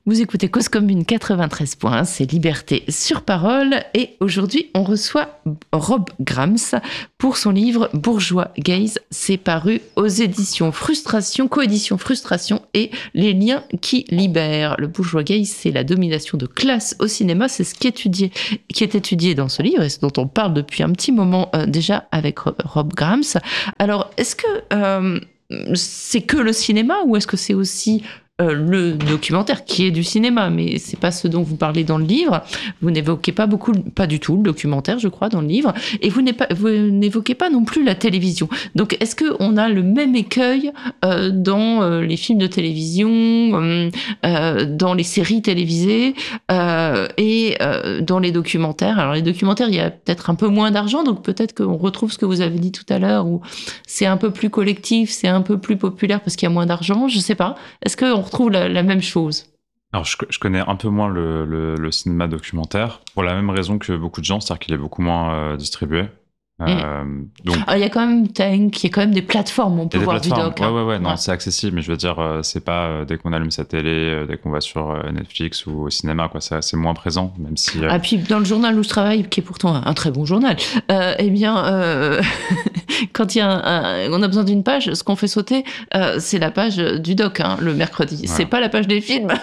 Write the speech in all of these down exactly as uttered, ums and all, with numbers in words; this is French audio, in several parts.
Vous écoutez Cause Commune quatre-vingt-treize point un, c'est Liberté sur parole. Et aujourd'hui, on reçoit Rob Grams pour son livre Bourgeois Gays. C'est paru aux éditions Frustration, coédition Frustration et Les liens qui libèrent. Le bourgeois gay, c'est la domination de classe au cinéma. C'est ce qui est étudié, qui est étudié dans ce livre et ce dont on parle depuis un petit moment euh, déjà avec Rob Grams. Alors, est-ce que euh, c'est que le cinéma ou est-ce que c'est aussi Euh, le documentaire qui est du cinéma, mais c'est pas ce dont vous parlez dans le livre. Vous n'évoquez pas beaucoup, pas du tout le documentaire, je crois, dans le livre, et vous, pas, vous n'évoquez pas non plus la télévision. Donc, est-ce que on a le même écueil euh, dans euh, les films de télévision, euh, euh, dans les séries télévisées euh, et euh, dans les documentaires? Alors, les documentaires, il y a peut-être un peu moins d'argent, donc peut-être qu'on retrouve ce que vous avez dit tout à l'heure, où c'est un peu plus collectif, c'est un peu plus populaire parce qu'il y a moins d'argent. Je sais pas. Est-ce que on retrouve la, la même chose? Alors, je, je connais un peu moins le, le, le cinéma documentaire, pour la même raison que beaucoup de gens, c'est-à-dire qu'il est beaucoup moins euh, distribué. Euh, mmh. donc... Alors, il y a quand même Tank, il y a quand même des plateformes où on peut voir du doc. Ouais, hein. ouais, ouais, non, ouais. c'est accessible, mais je veux dire, euh, c'est pas euh, dès qu'on allume sa télé, euh, dès qu'on va sur euh, Netflix ou au cinéma, quoi, ça, c'est moins présent, même si... Euh... Ah, puis dans le journal où je travaille, qui est pourtant un, un très bon journal, euh, eh bien, euh, quand il y a un, un, on a besoin d'une page, ce qu'on fait sauter, euh, c'est la page du doc, hein, le mercredi. Voilà. C'est pas la page des films.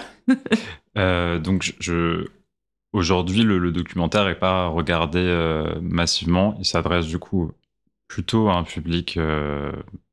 euh, donc, je... je... Aujourd'hui, le, le documentaire n'est pas regardé euh, massivement. Il s'adresse du coup plutôt à un public euh,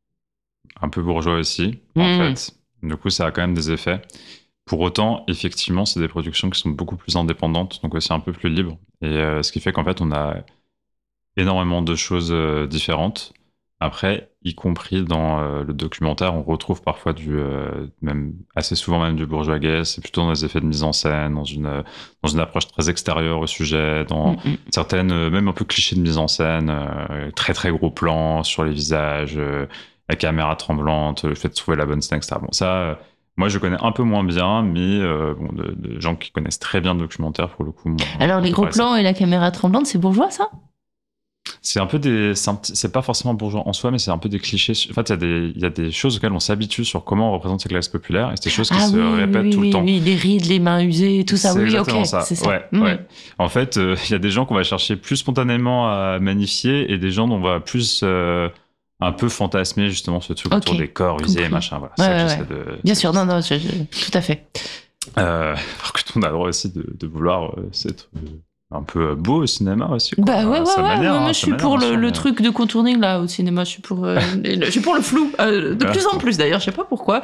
un peu bourgeois aussi, mmh. en fait. Du coup, ça a quand même des effets. Pour autant, effectivement, c'est des productions qui sont beaucoup plus indépendantes, donc aussi un peu plus libres. Et euh, ce qui fait qu'en fait, on a énormément de choses euh, différentes. Après, y compris dans euh, le documentaire, on retrouve parfois du, euh, même assez souvent même du bourgeois gay. C'est plutôt dans les effets de mise en scène, dans une euh, dans une approche très extérieure au sujet, dans mm-hmm. certaines euh, même un peu clichés de mise en scène, euh, très très gros plans sur les visages, euh, la caméra tremblante, le fait de trouver la bonne scène, et cetera. Bon, ça, euh, moi je connais un peu moins bien, mais euh, bon, de, de gens qui connaissent très bien le documentaire pour le coup. Moi, alors les gros plans ça. Et la caméra tremblante, c'est bourgeois ça? C'est un peu des, c'est, un, c'est pas forcément bourgeois en soi, mais c'est un peu des clichés. En fait, il y a des, il y a des choses auxquelles on s'habitue sur comment on représente ces classes populaires, et c'est des choses qui ah, se oui, répètent oui, tout oui, le temps. Oui, les rides, les mains usées, tout ça. C'est oui, exactement ok, ça. c'est ça. Ouais, mmh. ouais. En fait, il euh, y a des gens qu'on va chercher plus spontanément à magnifier, et des gens dont on va plus euh, un peu fantasmer justement ce truc okay. autour des corps usés, et machin. Voilà. Ouais, ça ouais, que ouais. de, Bien sûr, non, non, je, je, tout à fait. Euh, alors que on a le droit aussi de, de vouloir euh, être un peu beau au cinéma aussi. Quoi. Bah ouais, ouais, ouais, manière, ouais hein, moi je suis pour le, le truc de contouring là au cinéma. Je suis pour, euh, le, je suis pour le flou, euh, de plus en plus d'ailleurs. Je sais pas pourquoi.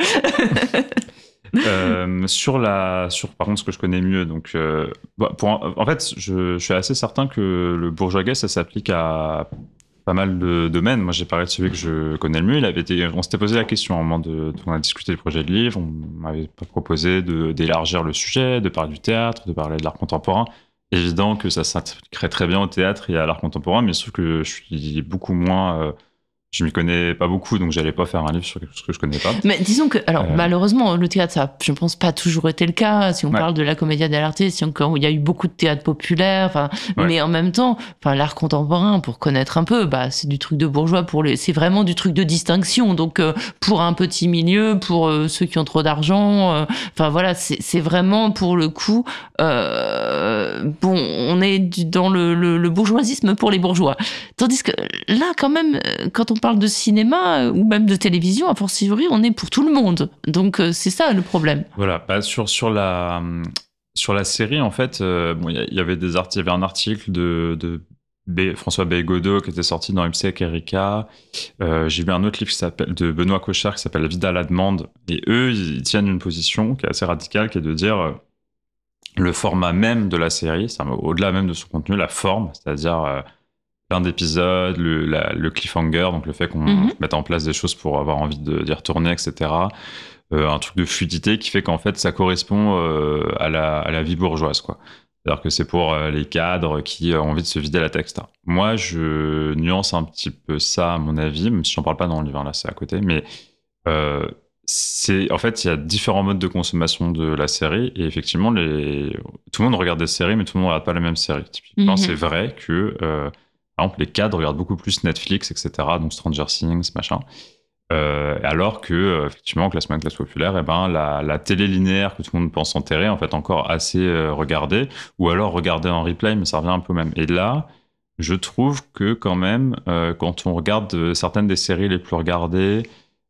euh, sur la, sur par contre ce que je connais mieux, donc euh, bah, pour, en fait, je, je suis assez certain que le bourgeois gay ça s'applique à pas mal de domaines. Moi, j'ai parlé de celui que je connais le mieux. Il avait été, on s'était posé la question au moment de, on a discuté du projet de livre. On m'avait proposé de, d'élargir le sujet, de parler du théâtre, de parler de l'art contemporain. Évident que ça s'appliquerait très bien au théâtre et à l'art contemporain, mais sauf que je suis beaucoup moins... Euh, je m'y connais pas beaucoup, donc j'allais pas faire un livre sur quelque chose que je connais pas. Mais disons que, alors euh... malheureusement, le théâtre, ça, je pense, pas toujours été le cas. Si on ouais. parle de la Commedia dell'arte, si on, il y a eu beaucoup de théâtre populaire, enfin, ouais. mais en même temps, enfin, l'art contemporain, pour connaître un peu, bah, c'est du truc de bourgeois pour les, c'est vraiment du truc de distinction. Donc, euh, pour un petit milieu, pour euh, ceux qui ont trop d'argent, euh, enfin voilà, c'est, c'est vraiment pour le coup, euh, bon, on est dans le, le, le bourgeoisisme pour les bourgeois. Tandis que là, quand même, quand on parle de cinéma ou même de télévision, a fortiori, on est pour tout le monde. Donc, euh, c'est ça le problème. Voilà. Bah, sur, sur, la, sur la série, en fait, euh, bon, y, y avait des articles, il y avait un article de, de B, François Beigodeau qui était sorti dans M C avec Erika. Euh, j'ai lu un autre livre qui s'appelle, de Benoît Cochard qui s'appelle La Vida à la demande. Et eux, ils tiennent une position qui est assez radicale, qui est de dire euh, le format même de la série, c'est au-delà même de son contenu, la forme, c'est-à-dire... Euh, plein d'épisodes, le, la, le cliffhanger, donc le fait qu'on mm-hmm. mette en place des choses pour avoir envie de, d'y retourner, et cetera. Euh, un truc de fluidité qui fait qu'en fait, ça correspond euh, à, la, à la vie bourgeoise, quoi. C'est-à-dire que c'est pour euh, les cadres qui ont envie de se vider la tête, et cetera. Moi, je nuance un petit peu ça, à mon avis, même si j'en parle pas dans le livre, là, c'est à côté, mais euh, c'est, en fait, il y a différents modes de consommation de la série, et effectivement, les, tout le monde regarde des séries, mais tout le monde ne regarde pas la même série. Typiquement, mm-hmm. c'est vrai que... Euh, Par exemple, les cadres regardent beaucoup plus Netflix, et cetera. Donc Stranger Things, machin. Euh, alors que, euh, effectivement, classe moyenne, classe populaire, eh ben, la, la télé linéaire que tout le monde pense enterrer, en fait, encore assez euh, regardée, ou alors regardée en replay, mais ça revient un peu au même. Et là, je trouve que quand même, euh, quand on regarde certaines des séries les plus regardées,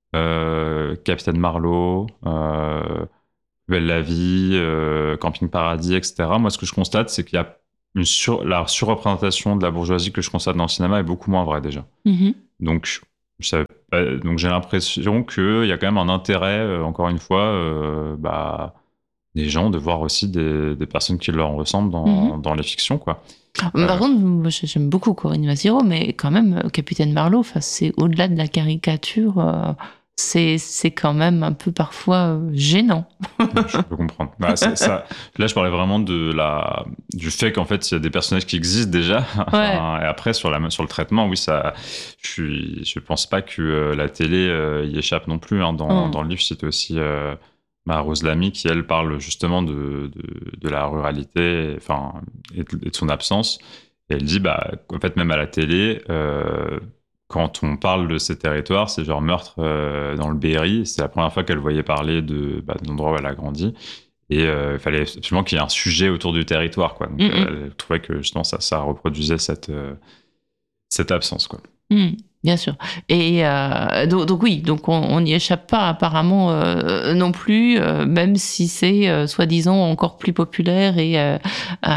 euh, Capitaine Marlowe, euh, Belle la vie, euh, Camping Paradis, et cetera. Moi, ce que je constate, c'est qu'il y a une sur, la surreprésentation de la bourgeoisie que je constate dans le cinéma est beaucoup moins vraie déjà. Mm-hmm. Donc, je savais pas, donc j'ai l'impression qu'il y a quand même un intérêt, euh, encore une fois, euh, bah, des gens de voir aussi des, des personnes qui leur ressemblent dans, mm-hmm. dans les fictions, quoi. Par euh, contre, moi, j'aime beaucoup Corinne Maziero, mais quand même, Capitaine Marlowe, c'est au-delà de la caricature. Euh... C'est, c'est quand même un peu parfois euh, gênant. Je peux comprendre. Bah, ça, ça, là, je parlais vraiment de la, du fait qu'en fait, il y a des personnages qui existent déjà. Ouais. Et après, sur, la, sur le traitement, oui, ça, je ne je pense pas que euh, la télé euh, y échappe non plus. Hein. Dans, mm. dans le livre, c'était aussi euh, ma Rose Lamy qui, elle, parle justement de, de, de la ruralité enfin, et, de, et de son absence. Et elle dit, bah, en fait, même à la télé, euh, quand on parle de ces territoires, c'est genre meurtre euh, dans le Berry. C'est la première fois qu'elle voyait parler de, bah, de l'endroit où elle a grandi. Et euh, il fallait absolument qu'il y ait un sujet autour du territoire, quoi. Donc, mm-hmm. euh, elle trouvait que justement ça, ça reproduisait cette, euh, cette absence, quoi. Mm. Bien sûr. Et euh, donc, donc oui, donc on n'y échappe pas apparemment euh, non plus, euh, même si c'est euh, soi-disant encore plus populaire et euh, euh,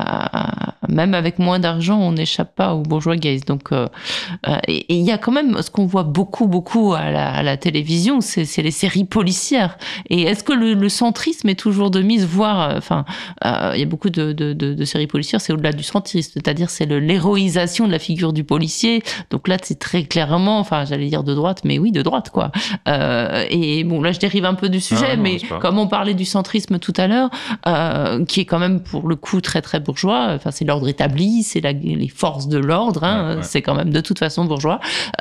même avec moins d'argent, on n'échappe pas aux bourgeois gays. Donc euh, et il y a quand même ce qu'on voit beaucoup beaucoup à la, à la télévision, c'est, c'est les séries policières. Et est-ce que le, le centrisme est toujours de mise, voire, enfin, euh, il y a beaucoup de, de, de, de séries policières, c'est au-delà du centrisme, c'est-à-dire c'est le, l'héroïsation de la figure du policier. Donc là, c'est très clairement enfin j'allais dire de droite, mais oui de droite quoi. Euh, et bon là je dérive un peu du sujet, ah, non, mais comme on parlait du centrisme tout à l'heure, euh, qui est quand même pour le coup très très bourgeois. Enfin c'est l'ordre établi, c'est la, les forces de l'ordre, hein, ouais, ouais. C'est quand même de toute façon bourgeois.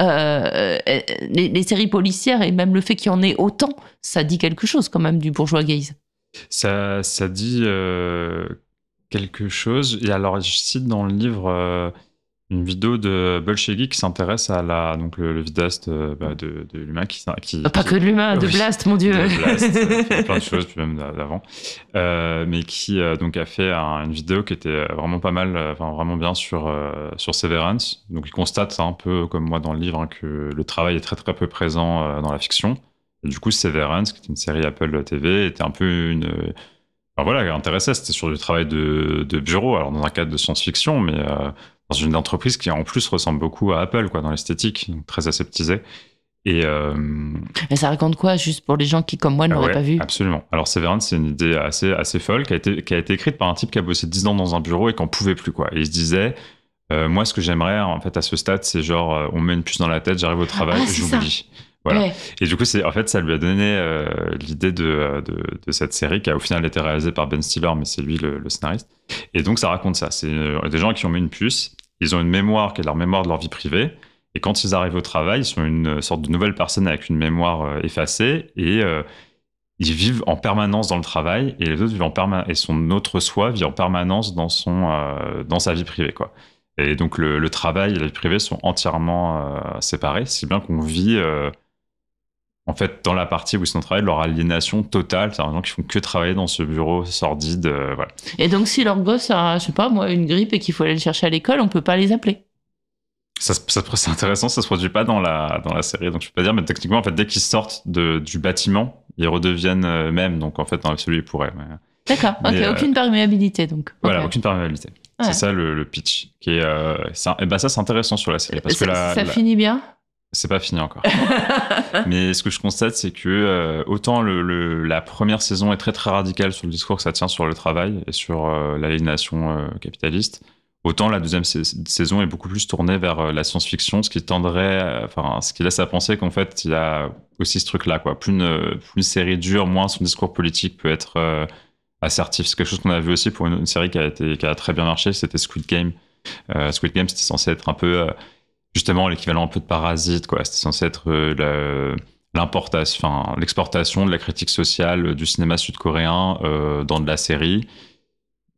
Euh, les, les séries policières et même le fait qu'il y en ait autant, ça dit quelque chose quand même du bourgeois gaze. Ça ça dit euh, quelque chose. Et alors je cite dans le livre. Euh... une vidéo de Bolshevik qui s'intéresse à la donc le, le vidéaste euh, bah, de, de l'humain qui, qui pas qui, que de l'humain, de oui, Blast, mon Dieu. De Blast, euh, plein de choses puis même d'avant, euh, mais qui euh, donc a fait un, une vidéo qui était vraiment pas mal, enfin vraiment bien sur euh, sur Severance. Donc il constate un peu comme moi dans le livre hein, que le travail est très très peu présent euh, dans la fiction. Et du coup Severance, qui est une série Apple T V, était un peu une enfin, voilà intéressait, c'était sur du travail de, de bureau, alors dans un cadre de science-fiction, mais euh, dans une entreprise qui en plus ressemble beaucoup à Apple quoi, dans l'esthétique, donc très aseptisée. Et, euh... et ça raconte quoi, juste pour les gens qui, comme moi, ne l'auraient ouais, pas vu? Absolument. Alors Severance, c'est une idée assez, assez folle qui a, été, qui a été écrite par un type qui a bossé dix ans dans un bureau et qui n'en pouvait plus. Quoi. Et il se disait, euh, moi, ce que j'aimerais, en fait, à ce stade, c'est genre, euh, on me met une puce dans la tête, j'arrive au travail, ah, j'oublie. Voilà. Ouais. Et du coup, c'est, en fait, ça lui a donné euh, l'idée de, de, de cette série qui a au final été réalisée par Ben Stiller, mais c'est lui le, le scénariste. Et donc, ça raconte ça. C'est euh, des gens qui ont mis une puce, ils ont une mémoire qui est leur mémoire de leur vie privée. Et quand ils arrivent au travail, ils sont une sorte de nouvelle personne avec une mémoire euh, effacée et euh, ils vivent en permanence dans le travail et les autres vivent en permanence et son autre soi vit en permanence dans son euh, dans sa vie privée quoi. Et donc le, le travail et la vie privée sont entièrement euh, séparés, si bien qu'on vit euh, en fait dans la partie où ils sont au travail leur aliénation totale, c'est-à-dire des gens qui font que travailler dans ce bureau sordide. Euh, voilà. Et donc si leur gosse a, je sais pas moi, une grippe et qu'il faut aller le chercher à l'école, on peut pas les appeler. Ça, ça, c'est intéressant, ça se produit pas dans la, dans la série, donc je peux pas dire, mais techniquement, en fait, dès qu'ils sortent de, du bâtiment, ils redeviennent eux-mêmes, donc en fait, dans l'absolu, ils pourraient. Mais... D'accord, ok, euh, aucune perméabilité, donc. Voilà, okay. aucune perméabilité. Ouais. C'est ça le, le pitch. Qui est, euh, ça, et ben ça, c'est intéressant sur la série. Parce ça que la, ça la... finit bien? C'est pas fini encore. Mais ce que je constate, c'est que euh, autant le, le, la première saison est très très radicale sur le discours que ça tient sur le travail et sur euh, l'aliénation euh, capitaliste, autant la deuxième saison est beaucoup plus tournée vers la science-fiction, ce qui tendrait, enfin, ce qui laisse à penser qu'en fait, il y a aussi ce truc-là, quoi. Plus une, plus une série dure, moins son discours politique peut être euh, assertif. C'est quelque chose qu'on a vu aussi pour une, une série qui a été, qui a très bien marché, c'était Squid Game. Euh, Squid Game, c'était censé être un peu, euh, justement, l'équivalent un peu de Parasite, quoi. C'était censé être euh, la, l'importation, enfin, l'exportation de la critique sociale du cinéma sud-coréen euh, dans de la série.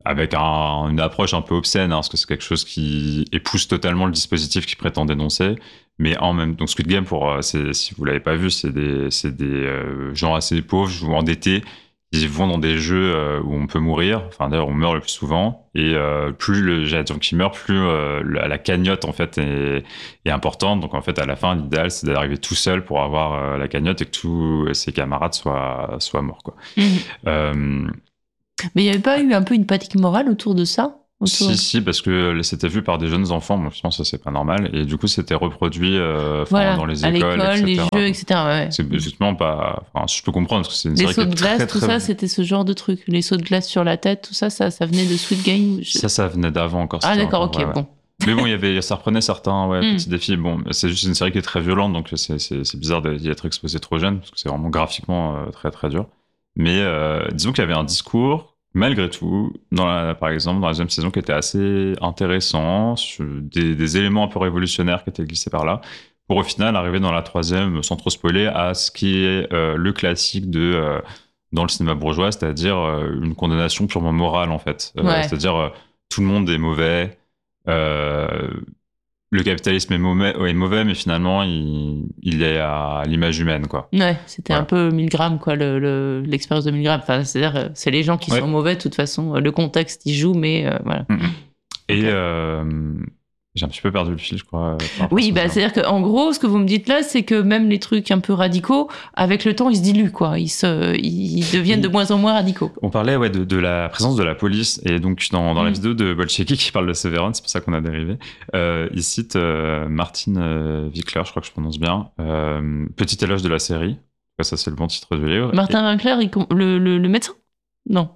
avec un, une approche un peu obscène, hein, parce que c'est quelque chose qui épouse totalement le dispositif qu'il prétend dénoncer. Mais en même temps, donc Squid Game, pour, c'est, si vous l'avez pas vu, c'est des, c'est des euh, gens assez pauvres ou endettés qui vont dans des jeux euh, où on peut mourir. Enfin, d'ailleurs, on meurt le plus souvent. Et euh, plus le géant qui meurt, plus euh, la, la cagnotte en fait est, est importante. Donc en fait, à la fin, l'idéal, c'est d'arriver tout seul pour avoir euh, la cagnotte et que tous ses camarades soient, soient morts, quoi. Mmh. Euh, Mais il n'y avait pas eu un peu une pratique morale autour de ça? Autour... Si, si, parce que c'était vu par des jeunes enfants. Moi, je pense que ça, c'est pas normal. Et du coup, c'était reproduit euh, voilà, dans les à écoles, l'école, et cetera. les jeux, et cetera. Ouais. C'est justement pas... Enfin, je peux comprendre, parce que c'est une les série sauts qui de est très, glace, très, tout très... ça, c'était ce genre de truc. Les sauts de glace sur la tête, tout ça, ça, ça venait de Squid Game. Je... Ça, ça venait d'avant encore. Ah d'accord, encore, ok, ouais, bon. Ouais. Mais bon, il y avait, ça reprenait certains ouais, Mm. petits défis. Bon, c'est juste une série qui est très violente, donc c'est, c'est, c'est bizarre d'y être exposé trop jeune, parce que c'est vraiment graphiquement euh, très, très dur. Mais euh, disons qu'il y avait un discours... Malgré tout, dans la, par exemple, dans la deuxième saison, qui était assez intéressant, sur des, des éléments un peu révolutionnaires qui étaient glissés par là, pour au final arriver dans la troisième, sans trop spoiler, à ce qui est euh, le classique de euh, dans le cinéma bourgeois, c'est-à-dire euh, une condamnation purement morale, en fait. Euh, Ouais. C'est-à-dire euh, tout le monde est mauvais, euh, le capitalisme est mauvais, est mauvais, mais finalement, il, il est à l'image humaine, quoi. Ouais, c'était Voilà. un peu Milgram, quoi, le, le, l'expérience de Milgram. Enfin, c'est-à-dire, c'est les gens qui Ouais. sont mauvais, de toute façon. Le contexte, il joue, mais euh, voilà. Mm-hmm. Et Okay. euh, j'ai un petit peu perdu le fil, je crois. Oui, bah, c'est-à-dire qu'en gros, ce que vous me dites là, c'est que même les trucs un peu radicaux, avec le temps, ils se diluent, quoi. Ils, se, ils deviennent de moins en moins radicaux. On parlait ouais, de, de la présence de la police, et donc dans, dans mmh. la vidéo de Bolcheki qui parle de Severance, c'est pour ça qu'on a dérivé, euh, il cite euh, Martine euh, Winkler, je crois que je prononce bien, euh, Petit éloge de la série. Ça, c'est le bon titre du livre. Martin Winkler, il, le, le, le médecin? Non.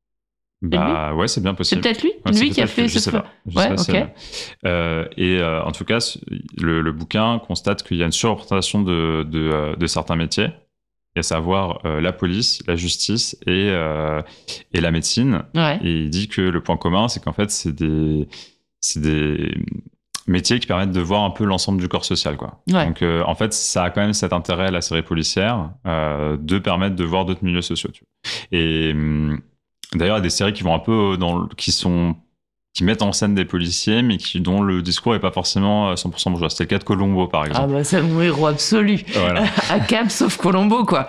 Bah ouais, c'est bien possible. C'est peut-être lui, ouais, lui qui a fait lui, je ce sais pas. Je ouais, sais pas ok. Si euh, et euh, en tout cas, le, le bouquin constate qu'il y a une surreprésentation de, de, de certains métiers, à savoir euh, la police, la justice et, euh, et la médecine. Ouais. Et il dit que le point commun, c'est qu'en fait, c'est des, c'est des métiers qui permettent de voir un peu l'ensemble du corps social, quoi. Ouais. Donc, euh, en fait, ça a quand même cet intérêt, la série policière, euh, de permettre de voir d'autres milieux sociaux. Tu vois. Et hum, d'ailleurs, il y a des séries qui vont un peu dans, qui sont, qui mettent en scène des policiers, mais qui, dont le discours est pas forcément cent pour cent bourgeois. C'était le cas de Columbo, par exemple. Ah bah, c'est mon héros absolu. Voilà. À Cap, sauf Columbo, quoi.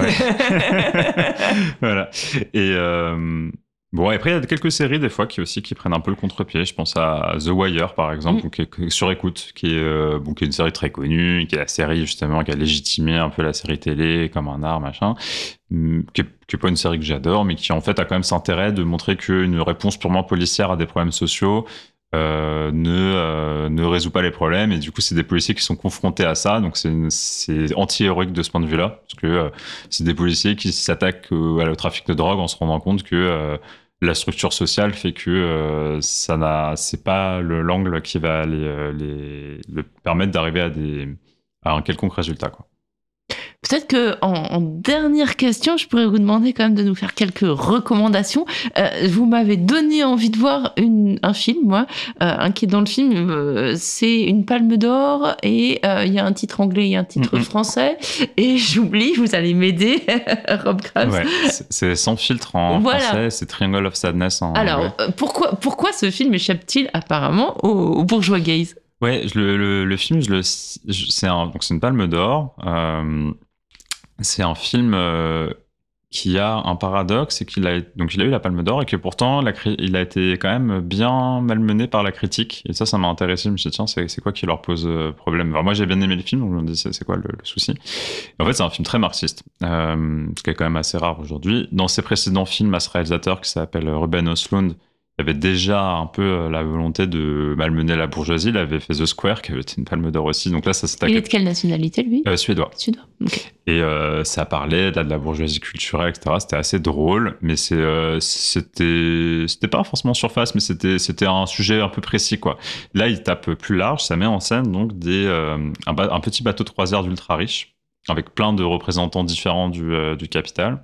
Ouais. Voilà. Et, euh, bon, après, il y a quelques séries, des fois, qui aussi, qui prennent un peu le contre-pied. Je pense à The Wire, par exemple, mm. qui est sur écoute, qui est, euh, bon, qui est une série très connue, qui est la série, justement, qui a légitimé un peu la série télé comme un art, machin. Qui est, qui est pas une série que j'adore, mais qui en fait a quand même cet intérêt de montrer qu'une réponse purement policière à des problèmes sociaux euh, ne, euh, ne résout pas les problèmes. Et du coup, c'est des policiers qui sont confrontés à ça. Donc, c'est, une, c'est anti-héroïque de ce point de vue-là. Parce que euh, c'est des policiers qui s'attaquent au trafic de drogue en se rendant compte que euh, la structure sociale fait que euh, ça n'a, c'est pas le, l'angle qui va les, les, les permettre d'arriver à, des, à un quelconque résultat, quoi. Peut-être que en, en dernière question, je pourrais vous demander quand même de nous faire quelques recommandations. Euh, vous m'avez donné envie de voir une, un film, moi, euh, un qui est dans le film, euh, c'est une Palme d'Or et il euh, y a un titre anglais et un titre mm-hmm. français. Et j'oublie, vous allez m'aider, Rob Grams. Ouais, c'est, c'est Sans filtre en voilà. français, c'est Triangle of Sadness en Alors, anglais. Euh, pourquoi, pourquoi ce film échappe-t-il apparemment aux, aux bourgeois gays? Ouais, le, le, le film, je le, je, c'est, un, donc c'est une Palme d'Or. Euh, c'est un film euh, qui a un paradoxe, et qu'il a, donc il a eu la Palme d'Or et que pourtant la, il a été quand même bien malmené par la critique. Et ça, ça m'a intéressé. Je me suis dit, tiens, c'est, c'est quoi qui leur pose problème? Alors moi, j'ai bien aimé le film, donc je me dis, c'est, c'est quoi le, le souci? Et en fait, c'est un film très marxiste, euh, ce qui est quand même assez rare aujourd'hui. Dans ses précédents films, à ce réalisateur qui s'appelle Ruben Östlund, il avait déjà un peu la volonté de malmener la bourgeoisie. Il avait fait The Square, qui avait été une Palme d'Or aussi. Donc là, ça s'attaquait. Il est de quelle nationalité, lui? euh, Suédois. Suédois. Okay. Et euh, ça parlait là, de la bourgeoisie culturelle, et cetera. C'était assez drôle, mais c'est, euh, c'était, c'était pas forcément surface, mais c'était, c'était un sujet un peu précis, quoi. Là, il tape plus large. Ça met en scène donc des, euh, un, ba- un petit bateau de croisière d'ultra riches, avec plein de représentants différents du, euh, du capital.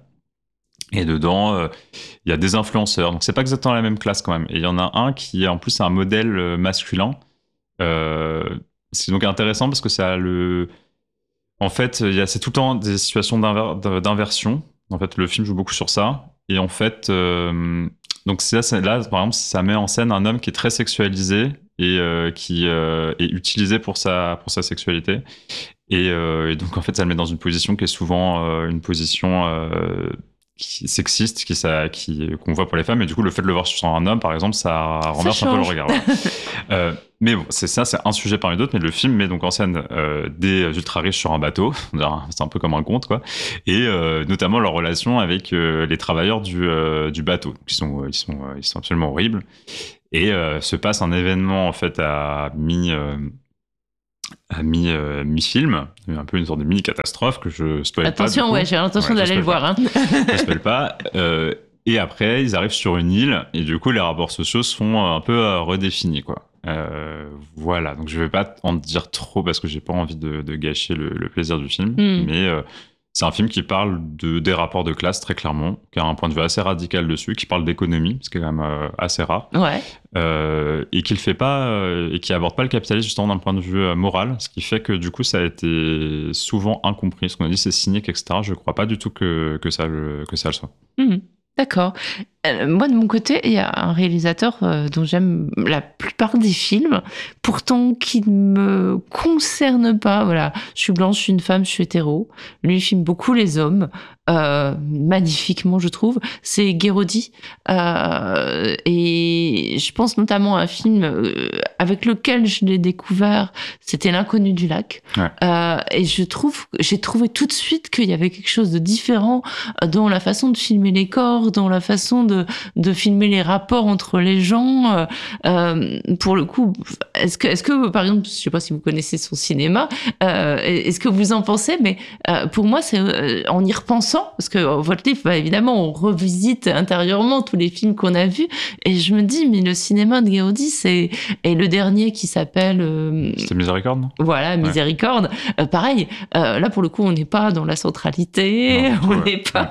Et dedans, il euh, y a des influenceurs. Donc, c'est pas exactement la même classe quand même. Et il y en a un qui est en plus un modèle masculin. Euh, c'est donc intéressant parce que ça a le... En fait, y a, c'est tout le temps des situations d'inver... d'inversion. En fait, le film joue beaucoup sur ça. Et en fait, euh, Donc c'est là, c'est, là, par exemple, ça met en scène un homme qui est très sexualisé et euh, qui euh, est utilisé pour sa, pour sa sexualité. Et, euh, et donc, en fait, ça le met dans une position qui est souvent euh, une position euh, qui, sexiste, qui, ça, qui, qu'on voit pour les femmes. Et du coup, le fait de le voir sur un homme, par exemple, ça renverse un peu le regard. Ouais. euh, mais bon, c'est ça, c'est un sujet parmi d'autres. Mais le film met donc en scène euh, des ultra riches sur un bateau. C'est un peu comme un conte, quoi. Et euh, notamment leur relation avec euh, les travailleurs du, euh, du bateau. Ils sont, ils, sont, ils sont absolument horribles. Et euh, se passe un événement, en fait, à mi... Euh, à mi, euh, mi-film, un peu une sorte de mini-catastrophe que je spoil pas. Attention, ouais, j'ai l'intention ouais, d'aller le voir. Hein. Je spoil pas. Euh, et après, ils arrivent sur une île, et du coup, les rapports sociaux sont un peu euh, redéfinis, quoi. Euh, voilà, donc je vais pas en dire trop parce que j'ai pas envie de, de gâcher le, le plaisir du film, mm. mais euh, c'est un film qui parle de, des rapports de classe très clairement, qui a un point de vue assez radical dessus, qui parle d'économie, ce qui est quand même euh, assez rare, ouais. euh, et qui le fait pas euh, et qui aborde pas le capitalisme justement d'un point de vue euh, moral, ce qui fait que du coup ça a été souvent incompris. Ce qu'on a dit c'est cynique, et cetera. Je crois pas du tout que que ça le que ça le soit. Mmh. D'accord. Euh, moi, de mon côté, il y a un réalisateur euh, dont j'aime la plupart des films, pourtant qui ne me concerne pas. Voilà, je suis blanche, je suis une femme, je suis hétéro. Lui, il filme beaucoup les hommes, euh, magnifiquement, je trouve. C'est Guéraudy. Euh, et je pense notamment à un film euh, avec lequel je l'ai découvert, c'était L'Inconnu du lac. Ouais. Euh, et je trouve, j'ai trouvé tout de suite qu'il y avait quelque chose de différent dans la façon de filmer les corps, dans la façon de, de filmer les rapports entre les gens. Euh, pour le coup, est-ce que, est-ce que, par exemple, je sais pas si vous connaissez son cinéma, euh, est-ce que vous en pensez, mais euh, pour moi, c'est euh, en y repensant, parce que euh, votre livre, bah, évidemment, on revisite intérieurement tous les films qu'on a vus, et je me dis, mais le cinéma de Guéraudy, c'est, et le dernier qui s'appelle... Euh, C'était Miséricorde, non ? Voilà, Miséricorde. Ouais. Euh, pareil, euh, là, pour le coup, on n'est pas dans la centralité, non, on n'est ouais. pas...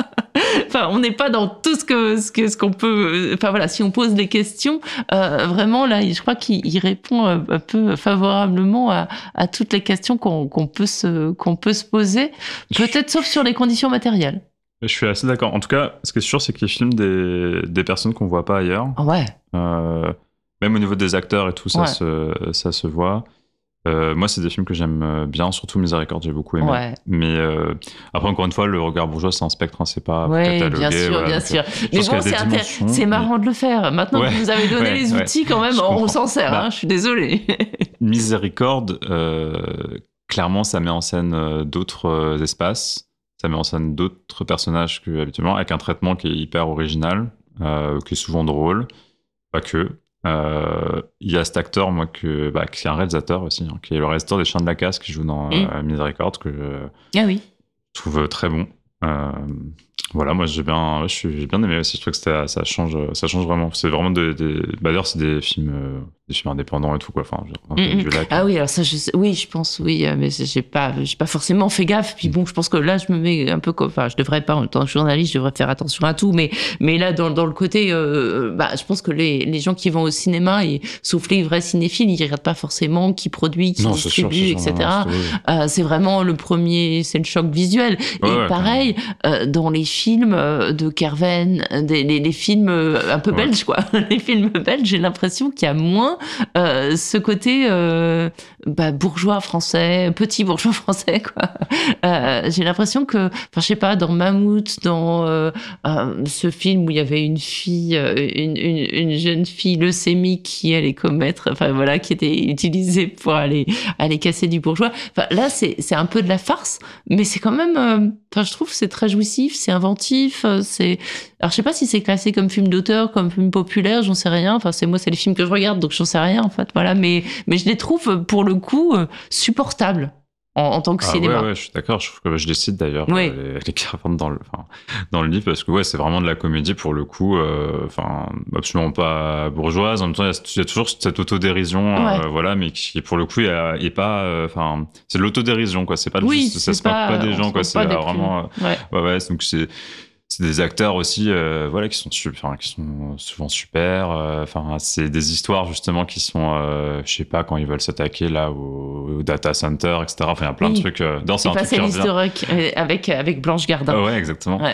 Enfin, on n'est pas dans tout ce que ce que ce qu'on peut. Enfin voilà, si on pose des questions, euh, vraiment là, je crois qu'il il répond un peu favorablement à, à toutes les questions qu'on, qu'on peut se qu'on peut se poser. Peut-être sauf sur les conditions matérielles. Je suis assez d'accord. En tout cas, ce qui est sûr, c'est qu'il filme des des personnes qu'on voit pas ailleurs. Ouais. Euh, même au niveau des acteurs et tout, ça ouais. se ça se voit. Euh, moi, c'est des films que j'aime bien, surtout Miséricorde, j'ai beaucoup aimé. Ouais. Mais euh, après, encore une fois, le regard bourgeois, c'est un spectre, hein, c'est pas ouais, catalogué. Bien sûr, voilà, bien sûr. Mais bon, c'est, intér- c'est marrant mais... de le faire. Maintenant ouais. que vous nous avez donné ouais, les outils, ouais. quand même, on s'en sert. Bah, hein, je suis désolée. Miséricorde, euh, clairement, ça met en scène euh, d'autres euh, espaces. Ça met en scène d'autres personnages que habituellement, avec un traitement qui est hyper original, euh, qui est souvent drôle, pas que. Il euh, y a cet acteur, moi, que, bah, qui est un réalisateur aussi, hein, qui est le réalisateur des Chiens de la Casse, qui joue dans mmh. euh, Miséricorde, que je ah oui. trouve très bon. Euh, voilà, moi j'ai bien, ouais, j'ai bien aimé aussi. Je trouve que ça, ça change, ça change vraiment. C'est vraiment des, des... Bah, d'ailleurs c'est des films, euh, des films indépendants et tout quoi. Enfin, un peu mmh, du lac. Ah oui, alors ça, je sais, oui, je pense, oui, mais j'ai pas, j'ai pas forcément fait gaffe. Puis bon, je pense que là, je me mets un peu comme, enfin, je devrais pas en tant que journaliste, je devrais faire attention à tout, mais, mais là, dans, dans le côté, euh, bah, je pense que les, les gens qui vont au cinéma, et, sauf les vrais cinéphiles, ils regardent pas forcément qui produit, qui non, distribue, c'est sûr, c'est et cetera. Non, c'est, euh, c'est vraiment le premier, c'est le choc visuel. Ouais, et ouais, pareil, euh, dans les films euh, de Kerven, des, les, les films un peu ouais. belges, quoi. Les films belges, j'ai l'impression qu'il y a moins euh, ce côté euh, bah, bourgeois français, petit bourgeois français, quoi. Euh, j'ai l'impression que, enfin, je sais pas, dans Mammouth, dans euh, euh, ce film où il y avait une fille, une, une, une jeune fille leucémique qui allait commettre, enfin voilà, qui était utilisée pour aller, aller casser du bourgeois. Enfin, là, c'est, c'est un peu de la farce, mais c'est quand même, euh, enfin, je trouve que c'est très jouissif, c'est inventif, c'est... Alors, je sais pas si c'est classé comme film d'auteur, comme film populaire, j'en sais rien. Enfin, c'est moi, c'est les films que je regarde, donc j'en sais rien, en fait. Voilà, mais, mais je les trouve, pour le coup, supportables en, en tant que ah, cinéma. Ouais, ouais, je suis d'accord. Je trouve que je les cite d'ailleurs, oui. les, les caravans dans le, enfin, dans le livre, parce que ouais, c'est vraiment de la comédie pour le coup, euh, enfin, absolument pas bourgeoise. En même temps, il y, y a toujours cette autodérision, ouais. euh, voilà, mais qui, pour le coup, est, est pas, enfin, euh, c'est de l'autodérision, quoi. C'est pas, oui, juste, ça se moque pas des gens, quoi. C'est vraiment, euh, ouais. ouais, ouais, donc c'est. C'est des acteurs aussi, euh, voilà, qui sont super, qui sont souvent super. Enfin, euh, c'est des histoires justement qui sont, euh, je sais pas, quand ils veulent s'attaquer là au, au data center, et cetera. Enfin, il y a plein oui. de trucs. Euh, dans c'est passé l'historique avec avec Blanche Gardin. Euh, ouais, exactement. Ouais.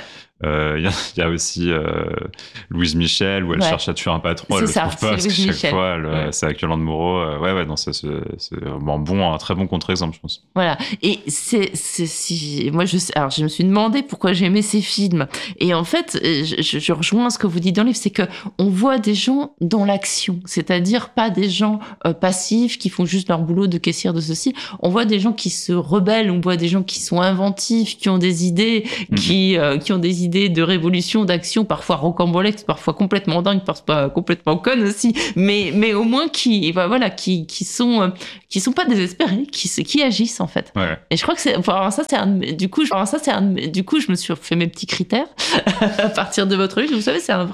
Euh, Il y, a, il y a aussi euh, Louise Michel, où elle Ouais. cherche à tuer un patron, elle C'est le ça, trouve pas, c'est parce que Louise chaque Michel. fois, elle, Ouais. c'est avec Yolande Moreau. Euh, ouais, ouais, non, c'est, c'est, c'est un bon, un très bon contre-exemple, je pense. Voilà. Et c'est, c'est si moi je sais, alors je me suis demandé pourquoi j'aimais ces films. Et en fait, je, je, je rejoins ce que vous dites dans le livre, c'est que on voit des gens dans l'action, c'est-à-dire pas des gens euh, passifs qui font juste leur boulot de caissière de ceci. On voit des gens qui se rebellent, on voit des gens qui sont inventifs, qui ont des idées, Mhm. qui euh, qui ont des idées de révolution, d'action, parfois rocambolesques, parfois complètement dingues, parfois complètement connes aussi, mais mais au moins qui voilà qui qui sont euh, qui sont pas désespérés, qui qui agissent en fait. Ouais. Et je crois que c'est, enfin, ça c'est un, du coup, enfin, ça c'est un, du coup, je me suis fait mes petits critères à partir de votre livre. Vous savez, c'est un,